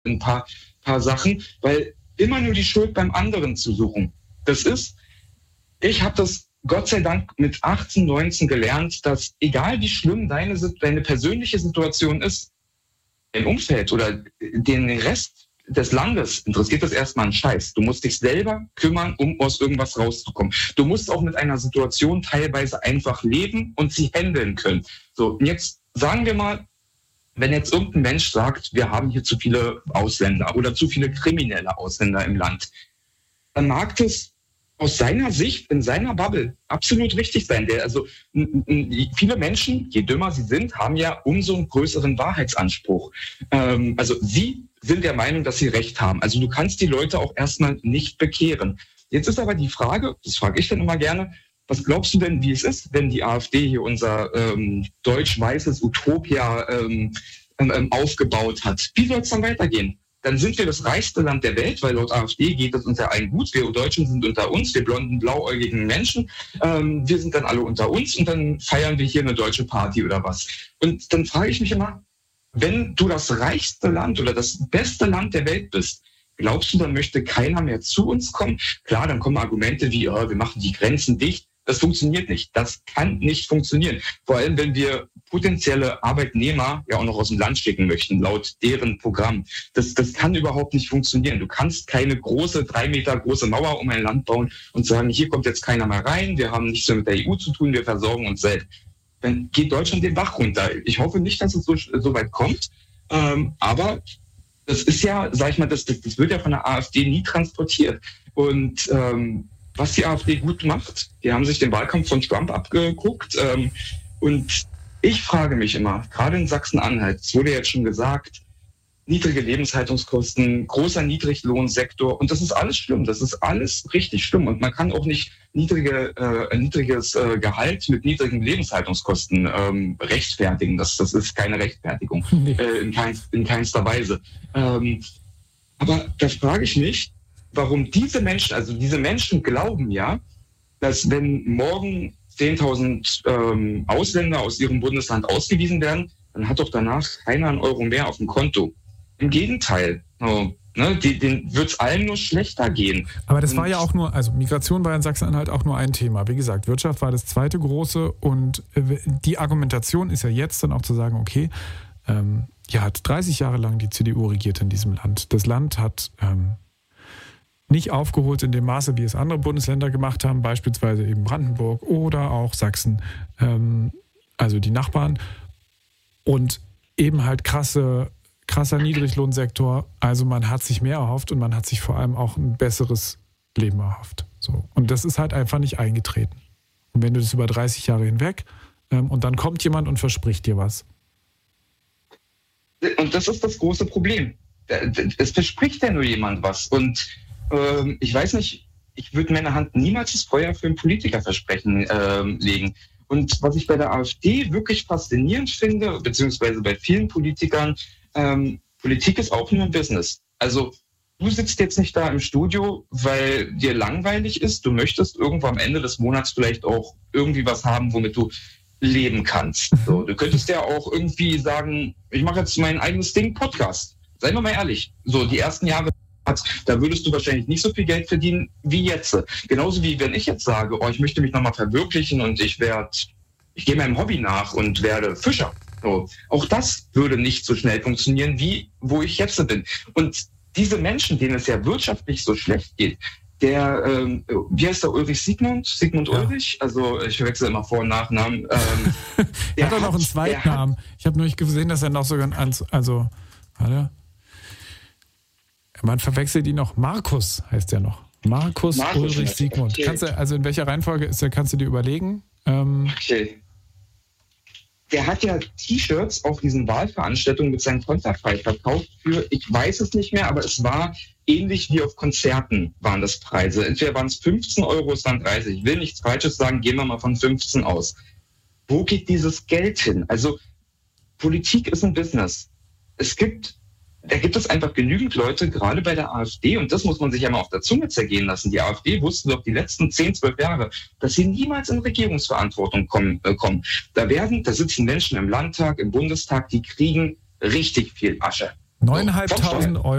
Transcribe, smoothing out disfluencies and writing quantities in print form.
ein paar Sachen, weil immer nur die Schuld beim anderen zu suchen. Ich habe das Gott sei Dank mit 18, 19 gelernt, dass egal wie schlimm deine persönliche Situation ist, dein Umfeld oder den Rest des Landes interessiert das erstmal einen Scheiß. Du musst dich selber kümmern, um aus irgendwas rauszukommen. Du musst auch mit einer Situation teilweise einfach leben und sie handeln können. So, und jetzt sagen wir mal, wenn jetzt irgendein Mensch sagt, wir haben hier zu viele Ausländer oder zu viele kriminelle Ausländer im Land, dann mag das aus seiner Sicht, in seiner Bubble, absolut richtig sein. Viele Menschen, je dümmer sie sind, haben ja umso einen größeren Wahrheitsanspruch. Also sie sind der Meinung, dass sie Recht haben. Also du kannst die Leute auch erstmal nicht bekehren. Jetzt ist aber die Frage, das frage ich dann immer gerne, was glaubst du denn, wie es ist, wenn die AfD hier unser deutsch-weißes Utopia aufgebaut hat? Wie soll es dann weitergehen? Dann sind wir das reichste Land der Welt, weil laut AfD geht es uns ja allen gut. Wir Deutschen sind unter uns, wir blonden, blauäugigen Menschen. Wir sind dann alle unter uns und dann feiern wir hier eine deutsche Party oder was. Und dann frage ich mich immer, wenn du das reichste Land oder das beste Land der Welt bist, glaubst du, dann möchte keiner mehr zu uns kommen? Klar, dann kommen Argumente wie, wir machen die Grenzen dicht. Das funktioniert nicht. Das kann nicht funktionieren. Vor allem, wenn wir potenzielle Arbeitnehmer ja auch noch aus dem Land schicken möchten, laut deren Programm. Das kann überhaupt nicht funktionieren. Du kannst keine 3 Meter große Mauer um ein Land bauen und sagen, hier kommt jetzt keiner mehr rein, wir haben nichts mehr mit der EU zu tun, wir versorgen uns selbst. Dann geht Deutschland den Bach runter. Ich hoffe nicht, dass es so weit kommt. Aber das ist ja, sag ich mal, das wird ja von der AfD nie transportiert. Und was die AfD gut macht, die haben sich den Wahlkampf von Trump abgeguckt. Und ich frage mich immer, gerade in Sachsen-Anhalt, es wurde jetzt schon gesagt, niedrige Lebenshaltungskosten, großer Niedriglohnsektor. Und das ist alles schlimm. Das ist alles richtig schlimm. Und man kann auch nicht niedriges Gehalt mit niedrigen Lebenshaltungskosten rechtfertigen. Das ist keine Rechtfertigung. In keinster Weise. Aber da frage ich mich, warum diese Menschen glauben ja, dass wenn morgen 10.000 Ausländer aus ihrem Bundesland ausgewiesen werden, dann hat doch danach keiner einen Euro mehr auf dem Konto. Im Gegenteil, denen wird es allen nur schlechter gehen. Aber das war ja auch nur, also Migration war in Sachsen-Anhalt auch nur ein Thema. Wie gesagt, Wirtschaft war das zweite große und die Argumentation ist ja jetzt dann auch zu sagen, okay, hat 30 Jahre lang die CDU regiert in diesem Land. Das Land hat nicht aufgeholt in dem Maße, wie es andere Bundesländer gemacht haben, beispielsweise eben Brandenburg oder auch Sachsen, also die Nachbarn. Und eben halt krasser Niedriglohnsektor. Also man hat sich mehr erhofft und man hat sich vor allem auch ein besseres Leben erhofft. So. Und das ist halt einfach nicht eingetreten. Und wenn du das über 30 Jahre hinweg und dann kommt jemand und verspricht dir was. Und das ist das große Problem. Es verspricht ja nur jemand was. Und ich weiß nicht, ich würde meine Hand niemals ins Feuer für ein Politikerversprechen legen. Und was ich bei der AfD wirklich faszinierend finde, beziehungsweise bei vielen Politikern, Politik ist auch nur ein Business. Also du sitzt jetzt nicht da im Studio, weil dir langweilig ist. Du möchtest irgendwo am Ende des Monats vielleicht auch irgendwie was haben, womit du leben kannst. So, du könntest ja auch irgendwie sagen, ich mache jetzt mein eigenes Ding, Podcast. Seien wir mal ehrlich. So, die ersten Jahre, da würdest du wahrscheinlich nicht so viel Geld verdienen wie jetzt. Genauso wie wenn ich jetzt sage, ich möchte mich nochmal verwirklichen und ich gehe meinem Hobby nach und werde Fischer. So. Auch das würde nicht so schnell funktionieren, wie wo ich jetzt bin. Und diese Menschen, denen es ja wirtschaftlich so schlecht geht, wie heißt der Ulrich Sigmund? Sigmund ja. Ulrich? Also ich verwechsel immer Vor- und Nachnamen. Der hat doch noch einen Zweitnamen. Ich habe nur nicht gesehen, dass er noch sogar warte. Man verwechselt ihn noch. Markus heißt er noch. Markus Ulrich Sigmund. Okay. Also in welcher Reihenfolge ist der, kannst du dir überlegen? Okay. Der hat ja T-Shirts auf diesen Wahlveranstaltungen mit seinem Konterfei verkauft für, ich weiß es nicht mehr, aber es war ähnlich wie auf Konzerten waren das Preise. Entweder waren es 15 Euro, es waren 30. Ich will nichts Falsches sagen, gehen wir mal von 15 aus. Wo geht dieses Geld hin? Also Politik ist ein Business. Da gibt es einfach genügend Leute, gerade bei der AfD, und das muss man sich ja mal auf der Zunge zergehen lassen. Die AfD wusste doch die letzten 10, 12 Jahre, dass sie niemals in Regierungsverantwortung kommen. Da sitzen Menschen im Landtag, im Bundestag, die kriegen richtig viel Asche. 9.500 Euro.